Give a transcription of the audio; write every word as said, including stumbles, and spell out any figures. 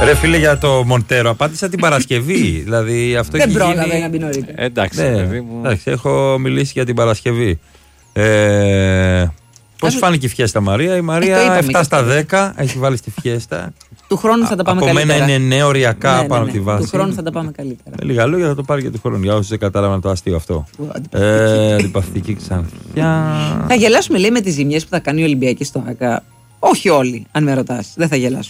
Ρε φίλε, για το Μοντέρο απάντησα την Παρασκευή. Δηλαδή αυτό δεν έχει πρόλαβε γίνει... να μπει νωρίτερα. Εντάξει, ναι, παιδί μου. εντάξει, έχω μιλήσει για την Παρασκευή. Ε, πώς φάνηκε η φιέστα, Μαρία? Η Μαρία ε, επτά στα δέκα έχει βάλει στη φιέστα. Του χρόνου θα τα πάμε από καλύτερα. Από μένα είναι νέο οριακά ναι, ναι, πάνω ναι. από τη βάση. Του χρόνου θα τα πάμε καλύτερα. Με λίγα λόγια θα το πάρει και του χρόνου. Για όσους δεν κατάλαβαν το αστείο αυτό. ε, αντιπαθητική ξανθιά. Θα γελάσουμε, λέει, με τις ζημιές που θα κάνει ο Ολυμπιακός στο ΆΚΑ. Όχι όλοι, αν με ρωτάς. Δεν θα γελάσουμε.